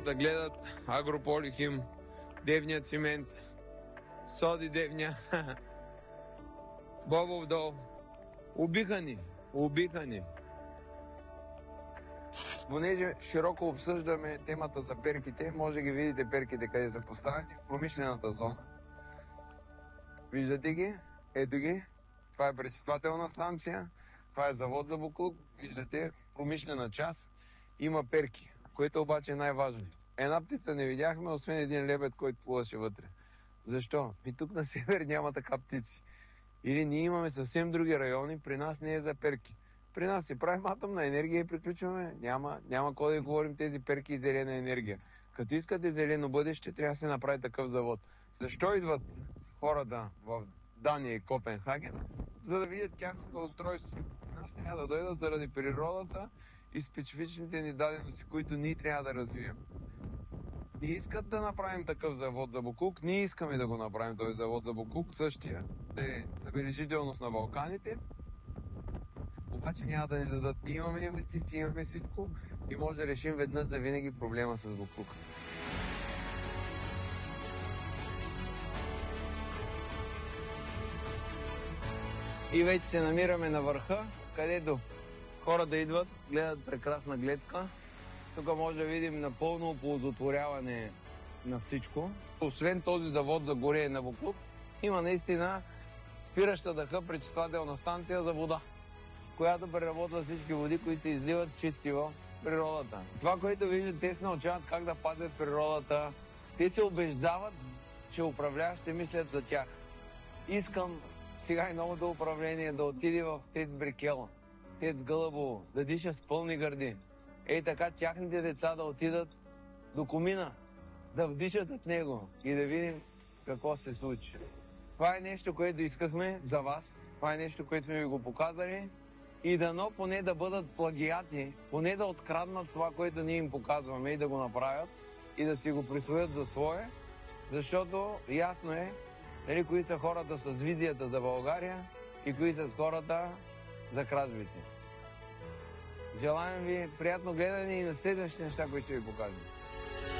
да гледат Агрополихим, Девния цимент, Соди Девния, Бобов дол. Убиха ни. Понеже широко обсъждаме темата за перките, може да ги видите перките къде са поставени в промишлената зона. Виждате ги? Ето ги. Това е пречиствателна станция, това е завод за боклук. Виждате, промишлена част има перки, което обаче е най-важно. Една птица не видяхме, освен един лебед, който плуваше вътре. Защо? И тук на север няма така птици. Или ние имаме съвсем други райони, при нас не е за перки. При нас си правим атомна енергия и приключваме. Няма кой да говорим тези перки и зелена енергия. Като искате зелено бъдеще, трябва да се направи такъв завод. Защо идват хората в Дания и Копенхаген? За да видят тяхното устройство. Нас трябва да дойдат заради природата и специфичните ни дадености, които ние трябва да развием. Не искат да направим такъв завод за боклук, ние искаме да го направим този завод за боклук, същия. Е забележителност на Балканите, обаче няма да ни дадат. Имаме инвестиции, имаме всичко и може да решим веднъж за винаги проблема с боклука. И вече се намираме на върха, където хората идват, гледат прекрасна гледка. Тук може да видим напълно оползотворяване на всичко. Освен този завод за горене на боклук, има наистина спираща дъха пречиствателна станция за вода, която преработва всички води, които се изливат чисти в природата. Това, което виждат, те се научават как да пазят природата. Те се убеждават, че управляващите мислят за тях. Искам сега и новото управление да отиде в ТЕЦ Брикела, ТЕЦ Гълъбово, да диша с пълни гърди. Ей така тяхните деца да отидат до комина, да вдишат от него и да видим какво се случи. Това е нещо, което искахме за вас. Това е нещо, което сме ви го показали. И дано поне да бъдат плагиати, поне да откраднат това, което ние им показваме и да го направят и да си го присвоят за свое, защото ясно е кои са хората с визията за България и кои са хората за кражбите. Желаем ви приятно гледане и на следващите неща, които ще ви покажем.